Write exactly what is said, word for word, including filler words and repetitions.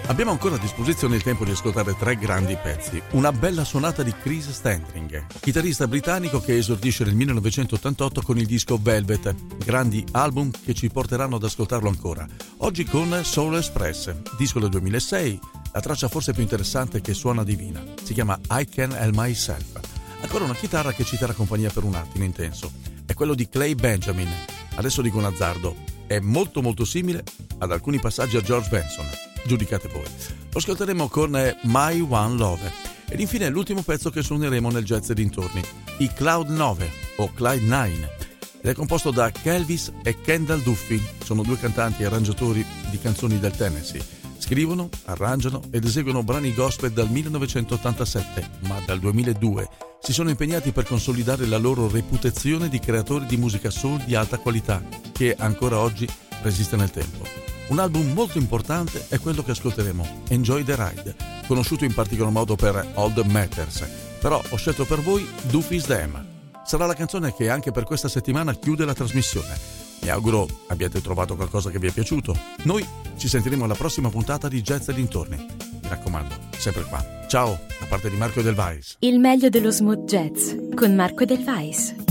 Abbiamo ancora a disposizione il tempo di ascoltare tre grandi pezzi. Una bella suonata di Chris Standring, chitarrista britannico che esordisce nel millenovecentottantotto con il disco Velvet, grandi album che ci porteranno ad ascoltarlo ancora. Oggi con Soul Express, disco del duemilasei, la traccia forse più interessante che suona divina. Si chiama I Can Help Myself. Ancora una chitarra che ci terrà compagnia per un attimo intenso. È quello di Clay Benjamin. Adesso dico un azzardo. È molto molto simile ad alcuni passaggi a George Benson. Giudicate voi. Lo ascolteremo con My One Love. Ed infine l'ultimo pezzo che suoneremo nel jazz e dintorni, i Cloud nove o Clyde nove. Ed è composto da Kelvis e Kendall Duffy. Sono due cantanti e arrangiatori di canzoni del Tennessee. Scrivono, arrangiano ed eseguono brani gospel dal millenovecentottantasette, ma dal duemiladue si sono impegnati per consolidare la loro reputazione di creatori di musica soul di alta qualità, che ancora oggi resiste nel tempo. Un album molto importante è quello che ascolteremo, Enjoy the Ride, conosciuto in particolar modo per All That Matters, però ho scelto per voi Duffy's Them. Sarà la canzone che anche per questa settimana chiude la trasmissione. Mi auguro abbiate trovato qualcosa che vi è piaciuto. Noi ci sentiremo alla prossima puntata di Jazz e dintorni. Mi raccomando, sempre qua. Ciao, da parte di Marco Edelweiss. Il meglio dello smooth jazz con Marco Edelweiss.